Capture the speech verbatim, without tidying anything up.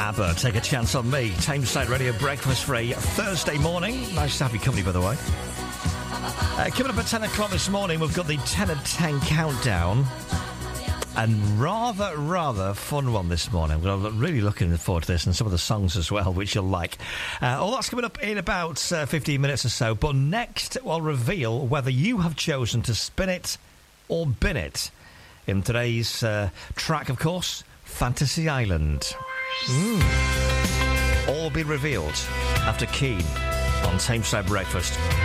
ABBA, Take a Chance on Me. Tameside Radio Breakfast for a Thursday morning. Nice to have you company, by the way. Uh, coming up at ten o'clock this morning, we've got the ten of ten countdown. And rather, rather fun one this morning. I'm really looking forward to this and some of the songs as well, which you'll like. Uh, all that's coming up in about uh, fifteen minutes or so. But next, I'll reveal whether you have chosen to spin it or bin it. In today's uh, track, of course, Fantasy Island. Mm. All be revealed after Keane on Tameside Breakfast.